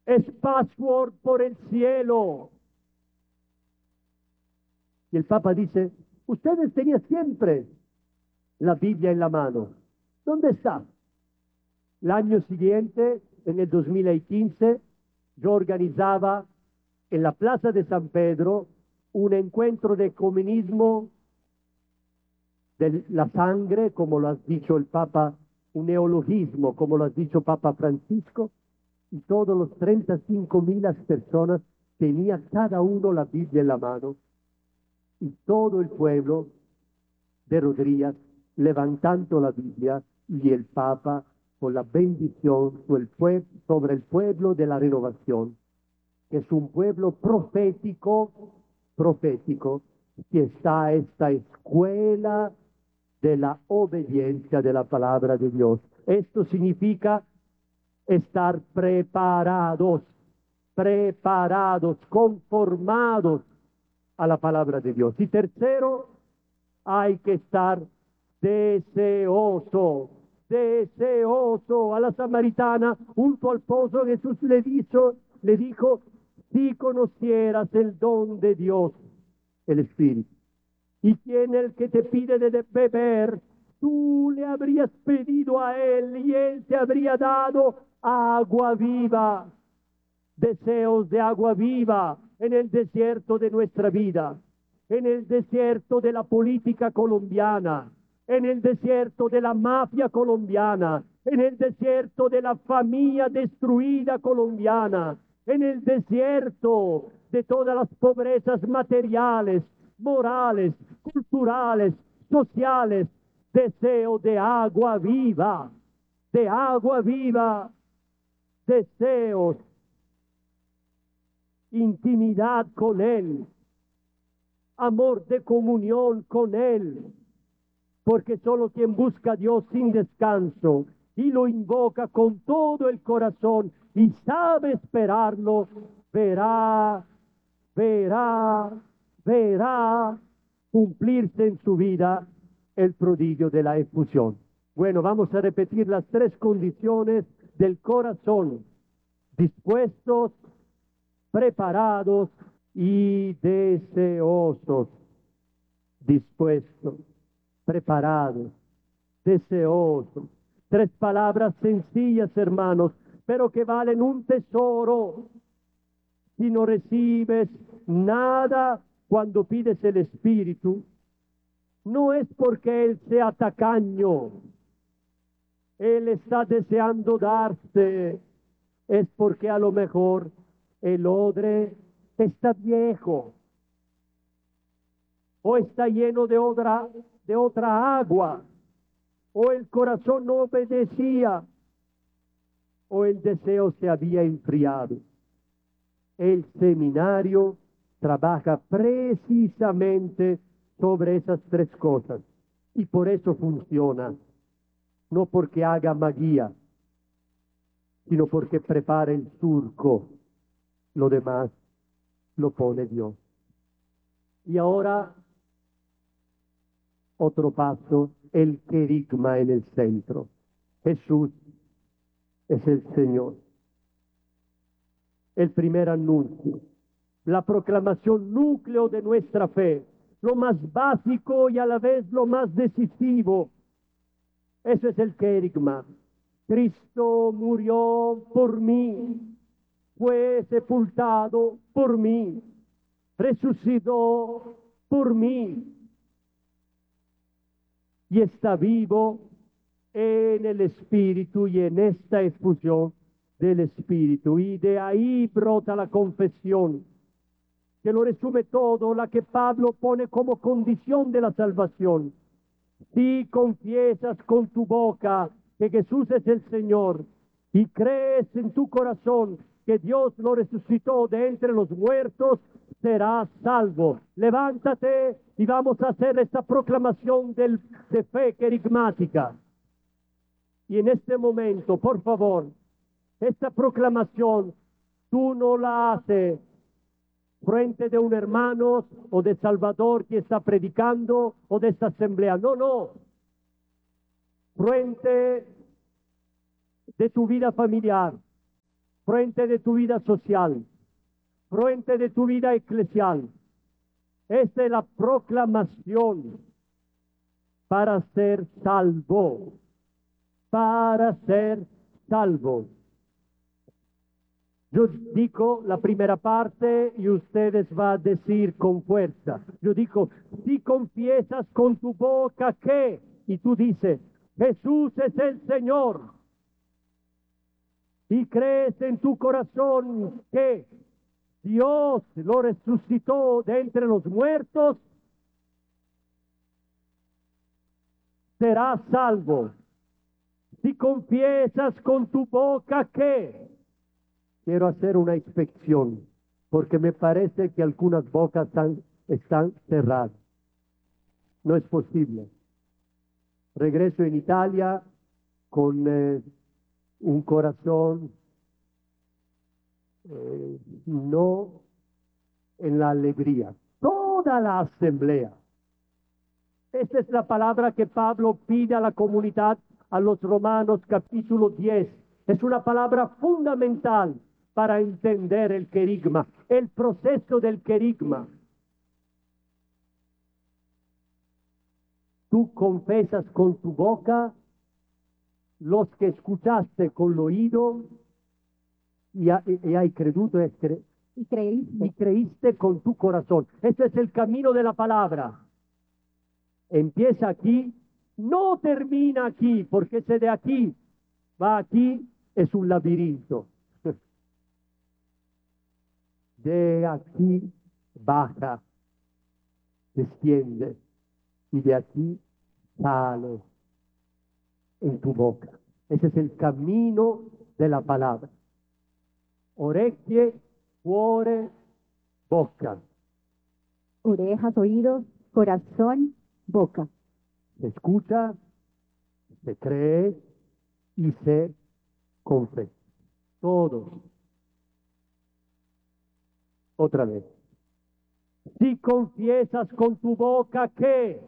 es password por el cielo. Y el Papa dice, ustedes tenían siempre la Biblia en la mano. ¿Dónde está? El año siguiente, en el 2015, yo organizaba en la Plaza de San Pedro un encuentro de ecumenismo de la sangre, como lo ha dicho el Papa, un neologismo, como lo ha dicho Papa Francisco, y todos los 35.000 personas tenían cada uno la Biblia en la mano, y todo el pueblo de rodillas levantando la Biblia, y el Papa con la bendición sobre el pueblo de la renovación, que es un pueblo profético, que está esta escuela de la obediencia de la palabra de Dios. Esto significa estar preparados, conformados a la palabra de Dios. Y tercero, hay que estar deseoso. A la samaritana, junto al pozo, Jesús le dijo, si conocieras el don de Dios, el Espíritu, y quién el que te pide de beber, tú le habrías pedido a él y él te habría dado agua viva. Deseos de agua viva en el desierto de nuestra vida, en el desierto de la política colombiana, en el desierto de la mafia colombiana, en el desierto de la familia destruida colombiana, en el desierto de todas las pobrezas materiales, morales, culturales, sociales. Deseo de agua viva, deseos, intimidad con Él, amor de comunión con Él, porque solo quien busca a Dios sin descanso y lo invoca con todo el corazón y sabe esperarlo, verá cumplirse en su vida el prodigio de la efusión. Bueno, vamos a repetir las tres condiciones del corazón: dispuestos, preparados y deseosos. Dispuestos, preparados, deseosos. Tres palabras sencillas, hermanos, pero que valen un tesoro. Si no recibes nada cuando pides el Espíritu, no es porque Él sea tacaño, Él está deseando darte, es porque a lo mejor el odre está viejo, o está lleno de otra agua, o el corazón no obedecía, o el deseo se había enfriado. El seminario trabaja precisamente sobre esas tres cosas, y por eso funciona, no porque haga magia, sino porque prepara el surco. Lo demás lo pone Dios. Y ahora, otro paso, el querigma en el centro. Jesús es el Señor. El primer anuncio, la proclamación núcleo de nuestra fe, lo más básico y a la vez lo más decisivo. Eso es el querigma. Cristo murió por mí, fue sepultado por mí, resucitó por mí y está vivo en el Espíritu y en esta efusión del Espíritu. Y de ahí brota la confesión, que lo resume todo, la que Pablo pone como condición de la salvación. Si confiesas con tu boca que Jesús es el Señor y crees en tu corazón que Dios lo resucitó de entre los muertos, serás salvo. Levántate y vamos a hacer esta proclamación de fe querigmática. Y en este momento, por favor, esta proclamación tú no la haces frente de un hermano o de Salvador que está predicando o de esta asamblea. No. Frente de tu vida familiar, frente de tu vida social, frente de tu vida eclesial. Esta es la proclamación para ser salvo, para ser salvo. Yo digo la primera parte y ustedes va a decir con fuerza. Yo digo, si confiesas con tu boca que, y tú dices, Jesús es el Señor, y crees en tu corazón que Dios lo resucitó de entre los muertos, serás salvo. Si confiesas con tu boca que, quiero hacer una inspección, porque me parece que algunas bocas están cerradas. No es posible. Regreso en Italia con un corazón no en la alegría. Toda la asamblea. Esta es la palabra que Pablo pide a la comunidad, a los Romanos capítulo 10. Es una palabra fundamental para entender el querigma, el proceso del querigma. Tú confesas con tu boca los que escuchaste con el oído y hay creduto y creíste con tu corazón. Ese es el camino de la palabra. Empieza aquí, no termina aquí, porque ese de aquí va aquí, es un laberinto. De aquí baja, desciende, y de aquí sale en tu boca. Ese es el camino de la palabra. Orecchie, cuore, boca. Orejas, oídos, corazón, boca. Se escucha, se cree y se confesa. Todos. Otra vez. Si confiesas con tu boca que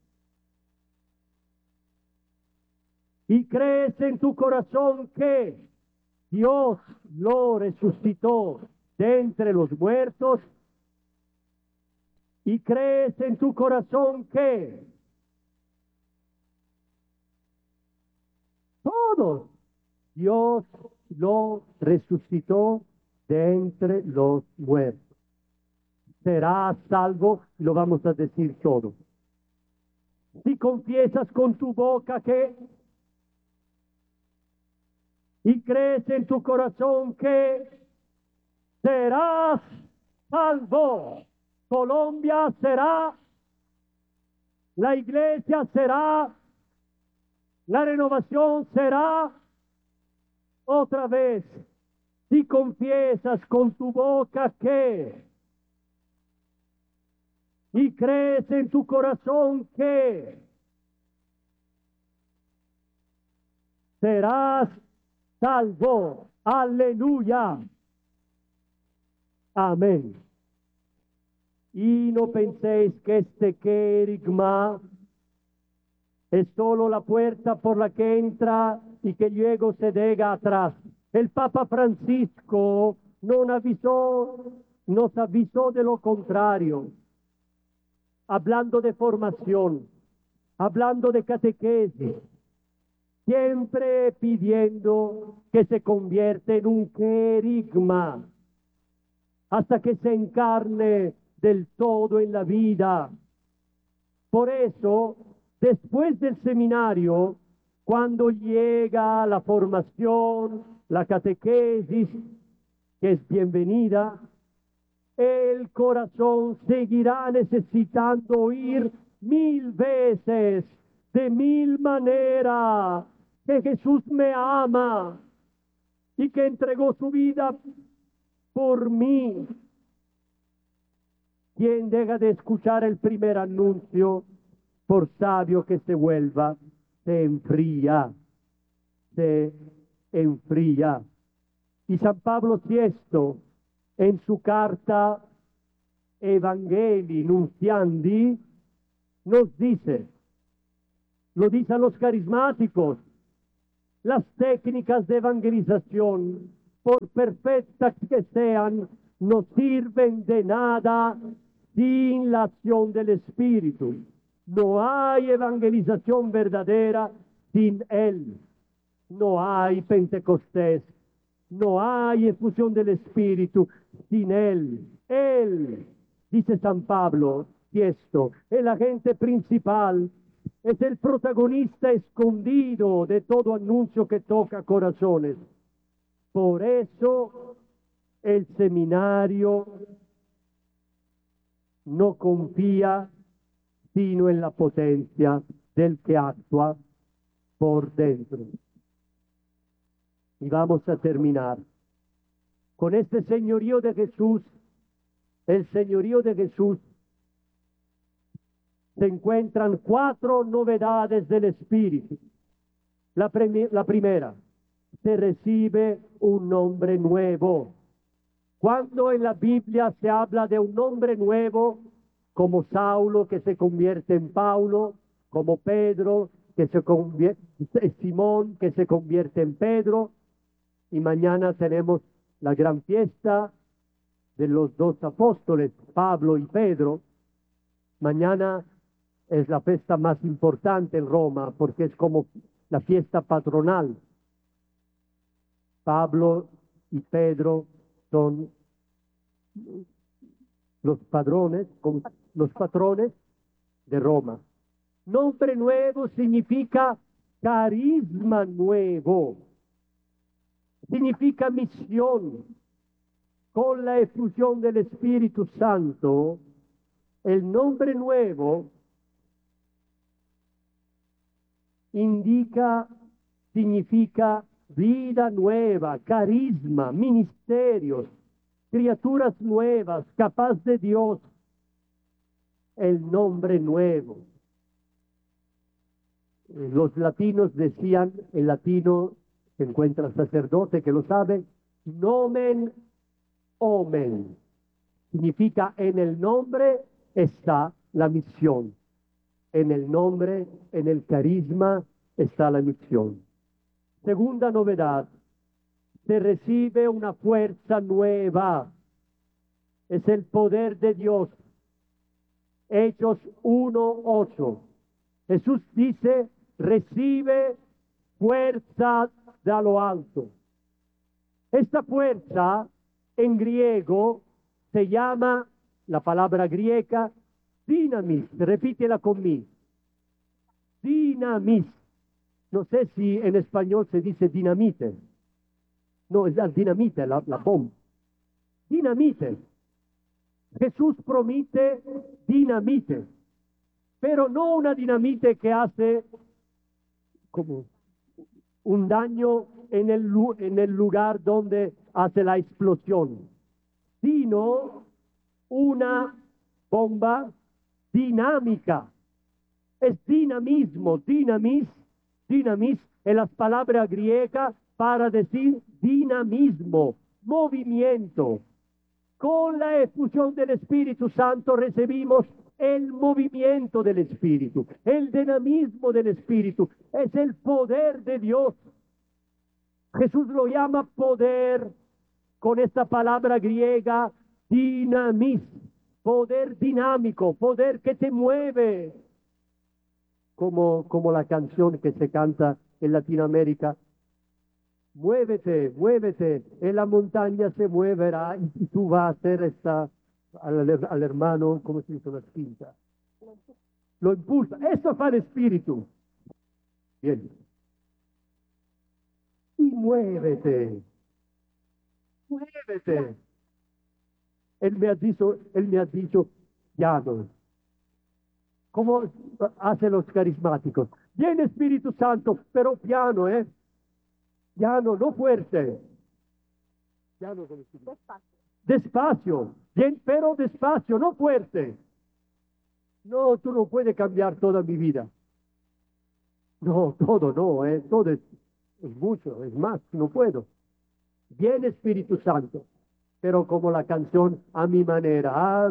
y crees en tu corazón que Dios lo resucitó de entre los muertos, y crees en tu corazón que todos Dios lo resucitó de entre los muertos, serás salvo, lo vamos a decir todo. Si confiesas con tu boca que y crees en tu corazón que serás salvo, Colombia será, la iglesia será, la renovación será. Otra vez, si confiesas con tu boca que y crees en tu corazón que serás salvo. Aleluya. Amén. Y no penséis que este querigma es solo la puerta por la que entra y que luego se deja atrás. El Papa Francisco nos avisó de lo contrario, hablando de formación, hablando de catequesis, siempre pidiendo que se convierta en un querigma hasta que se encarne del todo en la vida. Por eso, después del seminario, cuando llega la formación, la catequesis, que es bienvenida, el corazón seguirá necesitando oír 1000 veces, de 1000 maneras, que Jesús me ama y que entregó su vida por mí. Quien deja de escuchar el primer anuncio, por sabio que se vuelva, se enfría, se enfría. Y San Pablo VI, en su carta Evangelii Nunciandi, nos dice, lo dicen los carismáticos, las técnicas de evangelización por perfectas que sean, no sirven de nada sin la acción del Espíritu. No hay evangelización verdadera sin Él. No hay Pentecostés. No hay efusión del Espíritu sin Él. Él, dice San Pablo, y esto, el agente principal, es el protagonista escondido de todo anuncio que toca corazones. Por eso el seminario no confía sino en la potencia del que actúa por dentro. Y vamos a terminar con este señorío de Jesús. El señorío de Jesús, se encuentran 4 novedades del Espíritu. La primera, se recibe un nombre nuevo. Cuando en la Biblia se habla de un nombre nuevo, como Saulo que se convierte en Paulo, como Pedro que se convierte, Simón que se convierte en Pedro, y mañana tenemos la gran fiesta de los 2 apóstoles, Pablo y Pedro. Mañana es la fiesta más importante en Roma porque es como la fiesta patronal. Pablo y Pedro son los patrones de Roma. Nombre nuevo significa carisma nuevo, significa misión. Con la efusión del Espíritu Santo, el nombre nuevo significa vida nueva, carisma, ministerios, criaturas nuevas, capaz de Dios. El nombre nuevo. Los latinos decían, en latino se encuentra sacerdote que lo sabe, nomen omen. Significa en el nombre está la misión. En el nombre, en el carisma está la misión. Segunda novedad, se recibe una fuerza nueva. Es el poder de Dios. Hechos 1:8. Jesús dice, recibe fuerza de lo alto. Esta fuerza en griego se llama, la palabra griega, dinamis. Repítela conmigo. Dinamis. No sé si en español se dice dinamite. No, es la dinamite, la bomba. Dinamite. Jesús promete dinamite, pero no una dinamite que hace como un daño en el lugar donde hace la explosión, sino una bomba dinámica. Es dinamismo, dinamis en las palabras griegas para decir dinamismo, movimiento. Con la efusión del Espíritu Santo recibimos el movimiento del Espíritu, el dinamismo del Espíritu. Es el poder de Dios. Jesús lo llama poder con esta palabra griega, dinamis, poder dinámico, poder que te mueve. Como la canción que se canta en Latinoamérica. Muévete, muévete, en la montaña se moverá y tú vas a hacer al hermano, ¿cómo se dice? Una cinta. Lo impulsa. Eso fa el Espíritu. Bien. Y muévete. Muévete. Él me ha dicho, llano. ¿Cómo hacen los carismáticos? Viene Espíritu Santo, pero piano, Piano, no fuerte. Piano, despacio. Bien, pero despacio, no fuerte. No, tú no puedes cambiar toda mi vida. No, todo no, todo es mucho, es más, no puedo. Viene Espíritu Santo, pero como la canción, a mi manera,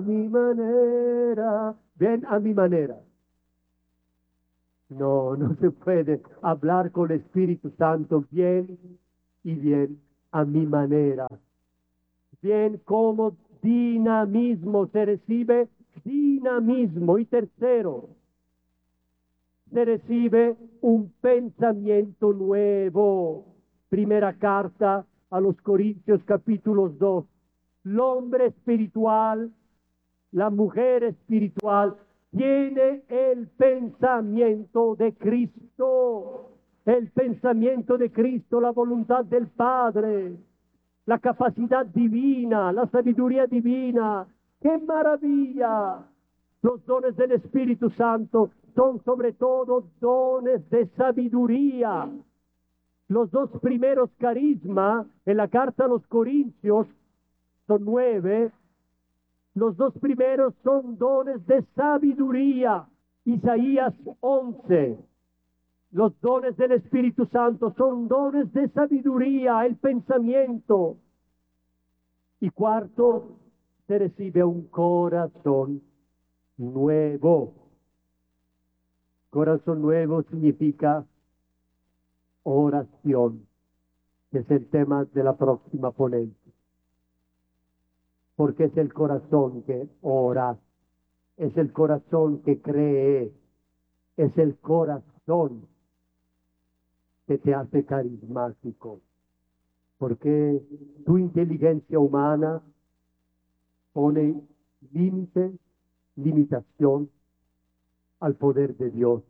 ven a mi manera. No se puede hablar con el Espíritu Santo bien y bien a mi manera. Bien, como dinamismo se recibe dinamismo. Y tercero, se recibe un pensamiento nuevo. Primera carta a los Corintios, capítulo 2. El hombre espiritual, la mujer espiritual, tiene el pensamiento de Cristo. El pensamiento de Cristo, la voluntad del Padre, la capacidad divina, la sabiduría divina. ¡Qué maravilla! Los dones del Espíritu Santo son sobre todo dones de sabiduría. Los dos primeros carismas en la carta a los Corintios son 9. Los dos primeros son dones de sabiduría. Isaías 11. Los dones del Espíritu Santo son dones de sabiduría, el pensamiento. Y cuarto, se recibe un corazón nuevo. Corazón nuevo significa oración, que es el tema de la próxima ponencia. Porque es el corazón que ora, es el corazón que cree, es el corazón que te hace carismático. Porque tu inteligencia humana pone límite, limitación al poder de Dios,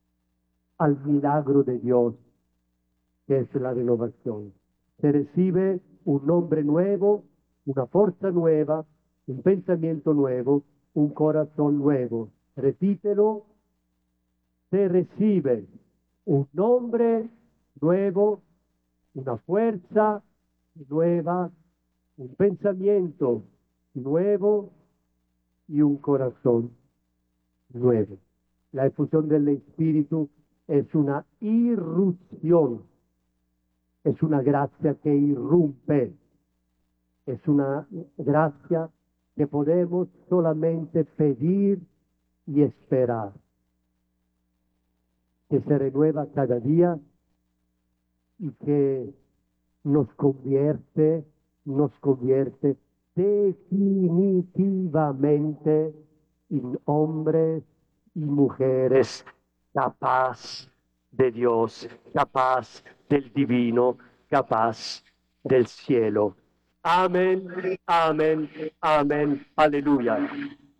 al milagro de Dios, que es la renovación. Se recibe un nombre nuevo, una fuerza nueva, un pensamiento nuevo, un corazón nuevo. Repítelo. Se recibe un nombre nuevo, una fuerza nueva, un pensamiento nuevo y un corazón nuevo. La efusión del Espíritu es una irrupción, es una gracia que irrumpe, es una gracia que podemos solamente pedir y esperar, que se renueva cada día y que nos convierte definitivamente en hombres y mujeres capaz de Dios, capaz del divino, capaz del cielo. Amén, amén, amén, aleluya.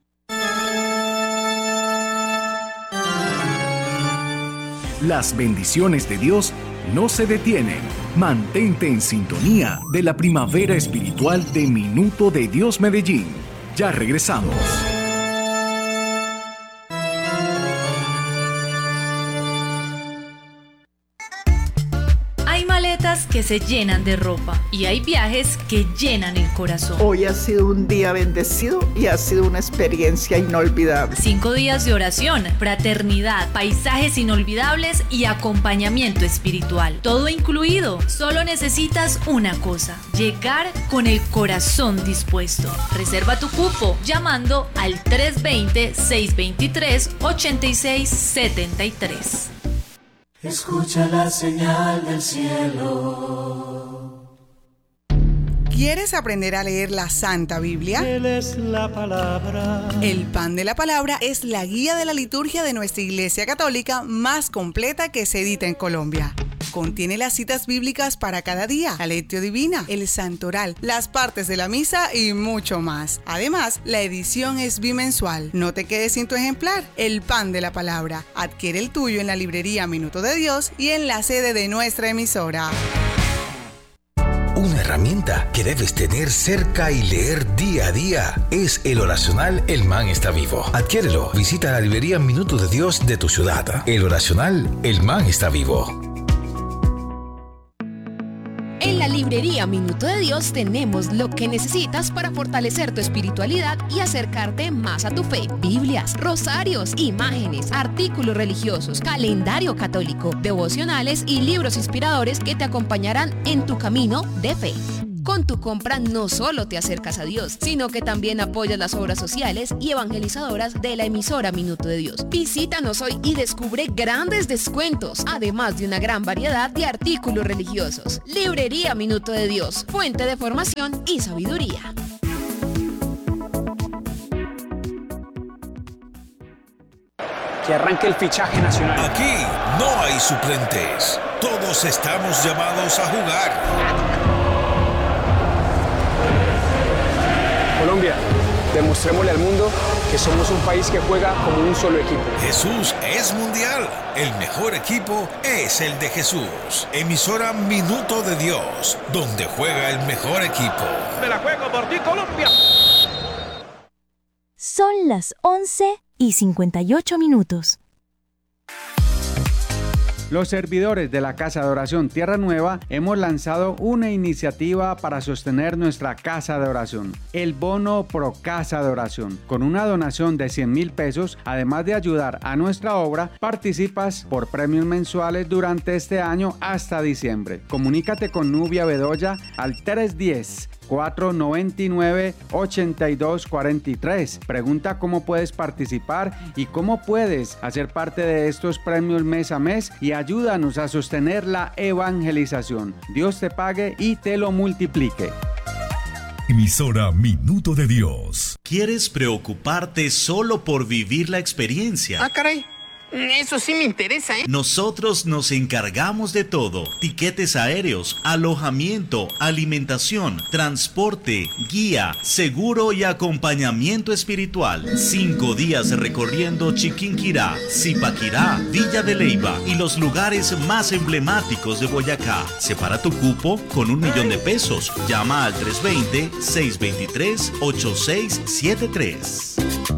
Las bendiciones de Dios no se detienen. Mantente en sintonía de la primavera espiritual de Minuto de Dios Medellín. Ya regresamos. Hay maletas que se llenan de ropa y hay viajes que llenan el corazón. Hoy ha sido un día bendecido y ha sido una experiencia inolvidable. 5 días de oración, fraternidad, paisajes inolvidables y acompañamiento espiritual. Todo incluido. Solo necesitas una cosa: llegar con el corazón dispuesto. Reserva tu cupo llamando al 320-623-8673. Escucha la señal del cielo. ¿Quieres aprender a leer la Santa Biblia? Él es la palabra. El Pan de la Palabra es la guía de la liturgia de nuestra Iglesia Católica más completa que se edita en Colombia. Contiene las citas bíblicas para cada día, la lectio divina, el santoral, las partes de la misa y mucho más. Además, la edición es bimensual. No te quedes sin tu ejemplar. El Pan de la Palabra. Adquiere el tuyo en la librería Minuto de Dios y en la sede de nuestra emisora. Una herramienta que debes tener cerca y leer día a día es el oracional El Man está vivo. Adquiérelo. Visita la librería Minuto de Dios de tu ciudad. El oracional El Man está vivo. En la librería Minuto de Dios tenemos lo que necesitas para fortalecer tu espiritualidad y acercarte más a tu fe. Biblias, rosarios, imágenes, artículos religiosos, calendario católico, devocionales y libros inspiradores que te acompañarán en tu camino de fe. Con tu compra no solo te acercas a Dios, sino que también apoyas las obras sociales y evangelizadoras de la emisora Minuto de Dios. Visítanos hoy y descubre grandes descuentos, además de una gran variedad de artículos religiosos. Librería Minuto de Dios, fuente de formación y sabiduría. Que arranque el fichaje nacional. Aquí no hay suplentes. Todos estamos llamados a jugar. Colombia, demostrémosle al mundo que somos un país que juega como un solo equipo. Jesús es mundial. El mejor equipo es el de Jesús. Emisora Minuto de Dios, donde juega el mejor equipo. Me la juego por ti, Colombia. Son las 11:58. Los servidores de la Casa de Oración Tierra Nueva hemos lanzado una iniciativa para sostener nuestra Casa de Oración, el Bono Pro Casa de Oración. Con una donación de 100,000 pesos, además de ayudar a nuestra obra, participas por premios mensuales durante este año hasta diciembre. Comunícate con Nubia Bedoya al 310-499-8243. Pregunta cómo puedes participar y cómo puedes hacer parte de estos premios mes a mes y ayúdanos a sostener la evangelización. Dios te pague y te lo multiplique. Emisora Minuto de Dios. ¿Quieres preocuparte solo por vivir la experiencia? Ah, caray. Eso sí me interesa, ¿eh? Nosotros nos encargamos de todo: tiquetes aéreos, alojamiento, alimentación, transporte, guía, seguro y acompañamiento espiritual. 5 días recorriendo Chiquinquirá, Zipaquirá, Villa de Leyva y los lugares más emblemáticos de Boyacá. Separa tu cupo con 1,000,000 de pesos. Llama al 320-623-8673.